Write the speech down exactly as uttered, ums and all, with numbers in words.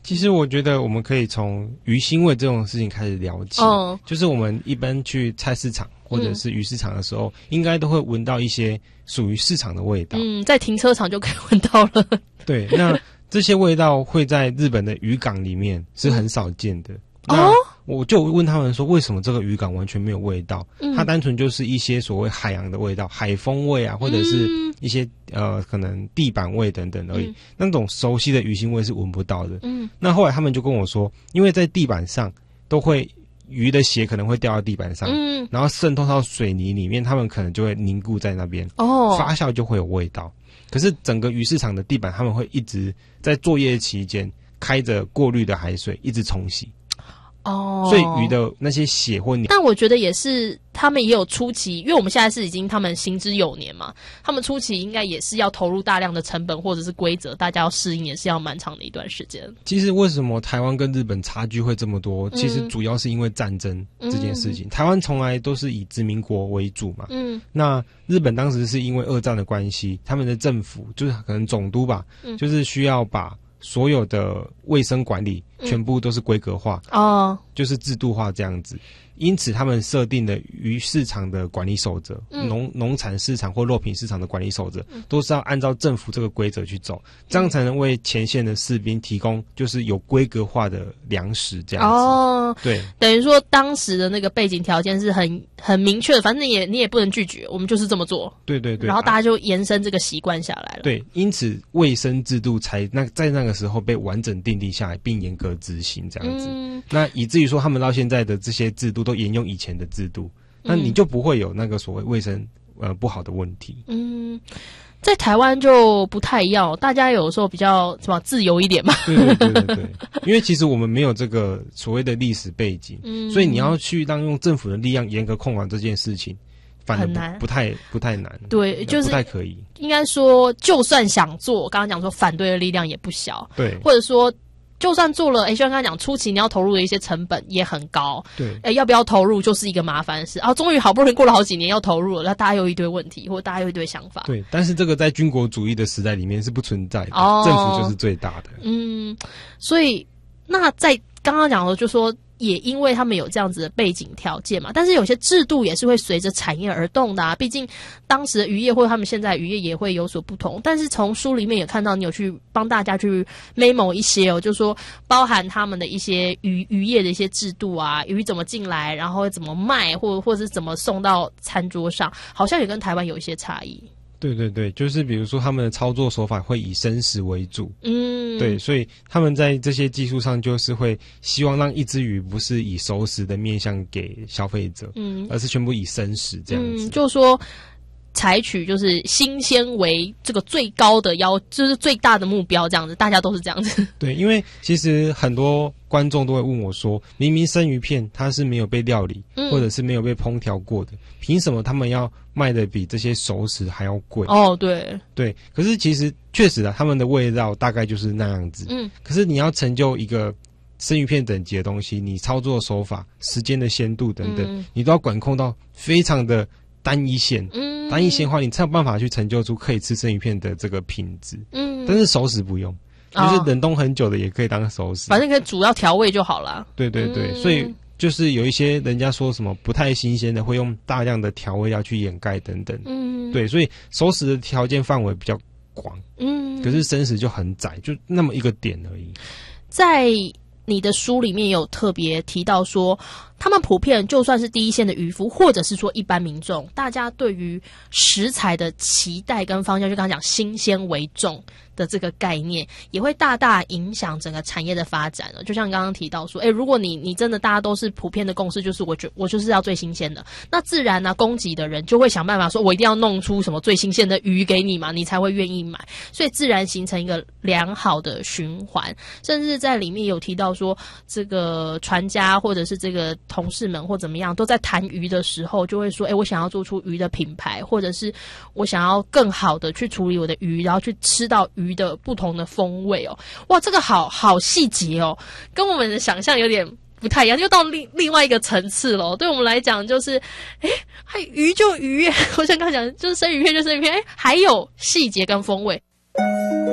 其实我觉得我们可以从鱼腥味这种事情开始聊起。哦，就是我们一般去菜市场或者是鱼市场的时候，嗯、应该都会闻到一些属于市场的味道。 嗯，在停车场就可以闻到了。对， 那这些味道会在日本的渔港里面是很少见的。嗯、那我就问他们说，为什么这个渔港完全没有味道？嗯、它单纯就是一些所谓海洋的味道，海风味啊，或者是一些、嗯、呃可能地板味等等而已。嗯、那种熟悉的鱼腥味是闻不到的。嗯，那后来他们就跟我说，因为在地板上都会鱼的血可能会掉到地板上，嗯，然后渗透到水泥里面，他们可能就会凝固在那边，哦，发酵就会有味道。可是整个鱼市场的地板，他们会一直在作业期间开着过滤的海水，一直冲洗。哦，所以鱼的那些血或黏， 但我觉得也是，他们也有初期，因为我们现在是已经他们行之有年嘛，他们初期应该也是要投入大量的成本或者是规则，大家要适应也是要蛮长的一段时间。 其实为什么台湾跟日本差距会这么多？其实主要是因为战争这件事情。嗯、台湾从来都是以殖民国为主嘛，嗯，那日本当时是因为二战的关系，他们的政府就是可能总督吧，嗯、就是需要把所有的卫生管理全部都是规格化，哦、嗯，就是制度化这样子。因此，他们设定的鱼市场的管理守则、农、嗯、农产市场或肉品市场的管理守则，嗯、都是要按照政府这个规则去走，这样才能为前线的士兵提供就是有规格化的粮食这样子。哦，对， 等于说当时的那个背景条件是很很明确的，反正你也你也不能拒绝，我们就是这么做。 对对对， 然后大家就延伸这个习惯下来了。 对，因此卫生制度才那在那个时候被完整订立下来，并严格执行这样子。嗯、那以至于说他们到现在的这些制度都沿用以前的制度，那你就不会有那个所谓卫生呃不好的问题。嗯， 在台湾就不太一样，大家有时候比较什么自由一点嘛。 对对对对对，因为其实我们没有这个所谓的历史背景，嗯、所以你要去让用政府的力量严格控管这件事情，反而不难，不太不太难。 对，就是不太可以。 应该说，就算想做，刚刚讲说反对的力量也不小。 对，或者说。就算做了，哎，就像刚才讲，初期你要投入的一些成本也很高，对，哎，要不要投入就是一个麻烦事啊。终于好不容易过了好几年要投入了，那大家有一堆问题，或者大家有一堆想法。 对，但是这个在军国主义的时代里面是不存在的，哦、政府就是最大的。 嗯，所以那在刚刚讲的，就说。也因为他们有这样子的背景条件嘛，但是有些制度也是会随着产业而动的啊。毕竟当时的渔业或者他们现在的渔业也会有所不同。但是从书里面也看到你有去帮大家去 memo 一些哦，就说包含他们的一些渔渔业的一些制度啊，鱼怎么进来，然后怎么卖，或或者是怎么送到餐桌上，好像也跟台湾有一些差异。 对对对，就是比如说他们的操作手法会以生食为主，嗯，对，所以他们在这些技术上就是会希望让一只鱼不是以熟食的面向给消费者，嗯，而是全部以生食这样子。 嗯，就是说采取就是新鲜为这个最高的要，就是最大的目标这样子，大家都是这样子。 对，因为其实很多观众都会问我说，明明生鱼片它是没有被料理，嗯、或者是没有被烹调过的，凭什么他们要卖的比这些熟食还要贵？ 哦，对， 对。可是其实确实啊，他们的味道大概就是那样子。嗯。可是你要成就一个生鱼片等级的东西，你操作手法、时间的鲜度等等，嗯、你都要管控到非常的单一线。嗯。单一线的话，你才有办法去成就出可以吃生鱼片的这个品质。嗯。但是熟食不用。就是冷冻很久的也可以当熟食， 反正可以主要调味就好了。 对对对，嗯、所以就是有一些人家说什么不太新鲜的，会用大量的调味料去掩盖等等。嗯，对，所以熟食的条件范围比较广，嗯，可是生食就很窄，就那么一个点而已。 在你的书里面也有特别提到说，他们普遍就算是第一线的渔夫，或者是说一般民众，大家对于食材的期待跟方向，就刚刚讲新鲜为重的这个概念，也会大大影响整个产业的发展了。就像刚刚提到说，哎，如果你你真的大家都是普遍的共识，就是我觉我就是要最新鲜的，那自然呢、啊，供给的人就会想办法说，我一定要弄出什么最新鲜的鱼给你嘛，你才会愿意买，所以自然形成一个良好的循环。甚至在里面有提到说，这个船家或者是这个同事们或怎么样，都在谈鱼的时候，就会说，哎，我想要做出鱼的品牌，或者是我想要更好的去处理我的鱼，然后去吃到鱼的不同的风味哦。哇，这个好好细节哦，跟我们的想象有点不太一样，就到另另外一个层次了。对我们来讲，就是哎，还鱼就鱼，我想刚才讲，就是生鱼片就生鱼片，哎，还有细节跟风味。